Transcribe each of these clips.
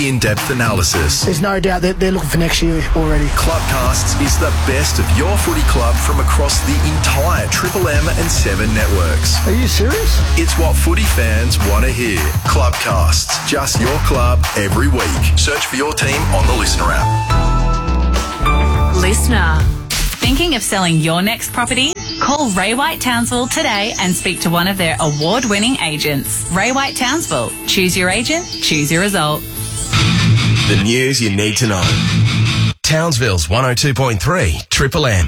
the in-depth analysis. There's no doubt that they're looking for next year already. Clubcasts is the best of your footy club from across the entire Triple M and 7 networks. Are you serious? It's what footy fans want to hear. Clubcasts, just your club every week. Search for your team on the Listener app. Listener. Thinking of selling your next property? Call Ray White Townsville today and speak to one of their award-winning agents. Ray White Townsville. Choose your agent, choose your result. The news you need to know. Townsville's 102.3 Triple M.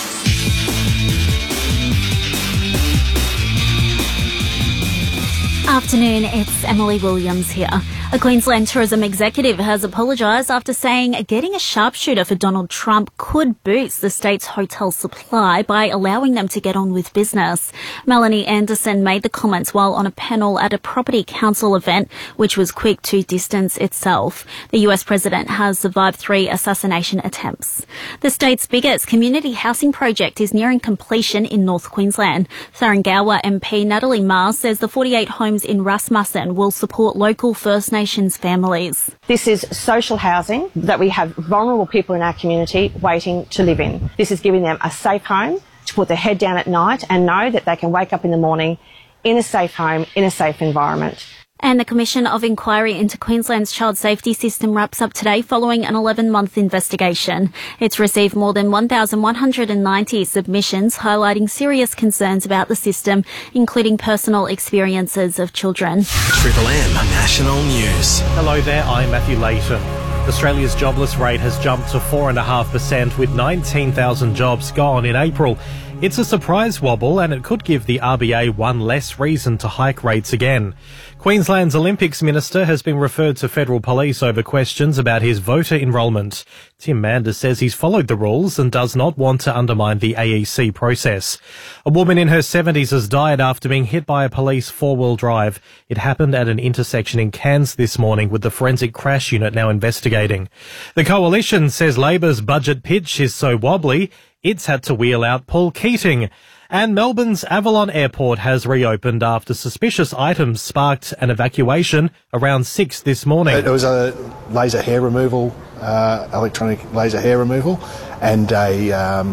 Afternoon, it's Emily Williams here. A Queensland tourism executive has apologised after saying getting a sharpshooter for Donald Trump could boost the state's hotel supply by allowing them to get on with business. Melanie Anderson made the comments while on a panel at a property council event, which was quick to distance itself. The US president has survived 3 assassination attempts. The state's biggest community housing project is nearing completion in North Queensland. Tharangawa MP Natalie Mars says the 48 homes in Rasmussen will support local First Nations families. This is social housing that we have vulnerable people in our community waiting to live in. This is giving them a safe home to put their head down at night and know that they can wake up in the morning in a safe home, in a safe environment. And the Commission of Inquiry into Queensland's child safety system wraps up today following an 11-month investigation. It's received more than 1,190 submissions highlighting serious concerns about the system, including personal experiences of children. Triple M National News. Hello there, I'm Matthew Layton. Australia's jobless rate has jumped to 4.5% with 19,000 jobs gone in April. It's a surprise wobble and it could give the RBA one less reason to hike rates again. Queensland's Olympics Minister has been referred to federal police over questions about his voter enrolment. Tim Manders says he's followed the rules and does not want to undermine the AEC process. A woman in her 70s has died after being hit by a police four-wheel drive. It happened at an intersection in Cairns this morning with the forensic crash unit now investigating. The Coalition says Labor's budget pitch is so wobbly, it's had to wheel out Paul Keating. And Melbourne's Avalon Airport has reopened after suspicious items sparked an evacuation around 6 this morning. It was a laser hair removal, electronic laser hair removal, and a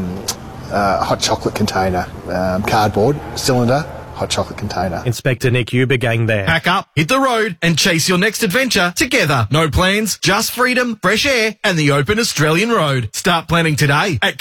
hot chocolate container, cardboard cylinder, hot chocolate container. Inspector Nick Ubergang there. Pack up, hit the road and chase your next adventure together. No plans, just freedom, fresh air and the open Australian road. Start planning today at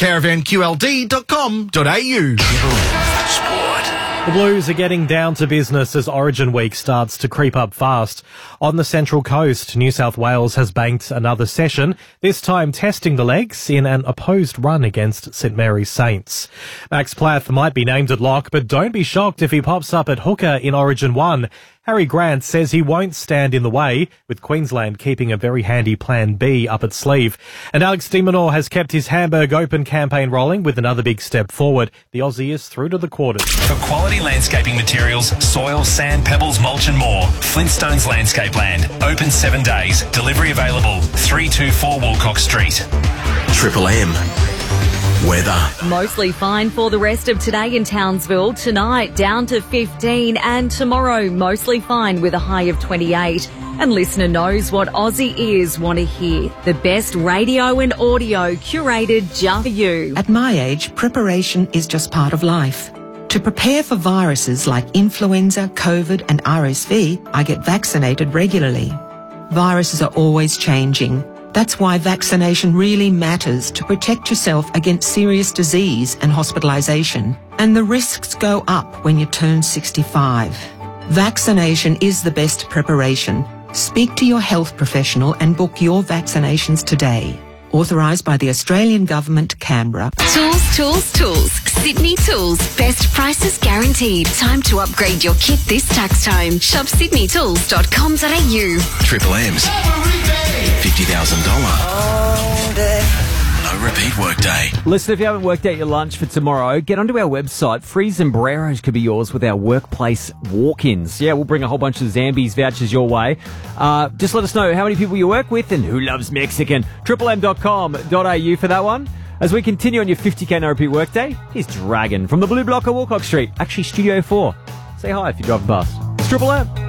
caravanqld.com.au. The Blues are getting down to business as Origin Week starts to creep up fast. On the Central Coast, New South Wales has banked another session, this time testing the legs in an opposed run against St Mary's Saints. Max Plath might be named at lock, but don't be shocked if he pops up at hooker in Origin 1. Harry Grant says he won't stand in the way, with Queensland keeping a very handy plan B up its sleeve. And Alex de Minaur has kept his Hamburg Open campaign rolling with another big step forward. The Aussie is through to the quarters. For quality landscaping materials, soil, sand, pebbles, mulch and more, Flintstones Landscape Land. Open 7 days. Delivery available. 324 Wilcox Street. Triple M. Weather. Mostly fine for the rest of today in Townsville. Tonight down to 15 and tomorrow mostly fine with a high of 28. And listener knows what Aussie ears want to hear. The best radio and audio curated just for you. At my age, preparation is just part of life. To prepare for viruses like influenza, COVID and RSV, I get vaccinated regularly. Viruses are always changing. That's why vaccination really matters to protect yourself against serious disease and hospitalisation. And the risks go up when you turn 65. Vaccination is the best preparation. Speak to your health professional and book your vaccinations today. Authorised by the Australian Government, Canberra. Tools, tools, tools. Sydney Tools. Best prices guaranteed. Time to upgrade your kit this tax time. Shop sydneytools.com.au. Triple M's $50,000. No repeat workday. Listen, if you haven't worked out your lunch for tomorrow, get onto our website. Free sombreros could be yours with our workplace walk-ins. Yeah, we'll bring a whole bunch of Zambies vouchers your way. Just let us know how many people you work with and who loves Mexican. triplem.com.au for that one. As we continue on your 50k no repeat workday, here's Dragon from the Blue Block of Wilcox Street. Actually, Studio 4. Say hi if you're driving past. It's Triple M.